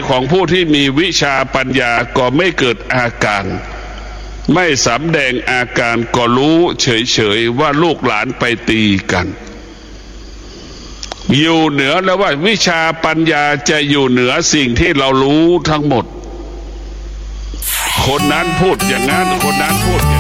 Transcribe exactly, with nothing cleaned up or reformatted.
ของผู้ที่มีวิชาปัญญาก็ไม่เกิดอาการไม่สำแดงอาการก็รู้เฉยๆว่าลูกหลานไปตีกันอยู่เหนือแล้วว่าวิชาปัญญาจะอยู่เหนือสิ่งที่เรารู้ทั้งหมดคนนั้นพูดอย่างนั้นคนนั้นพูด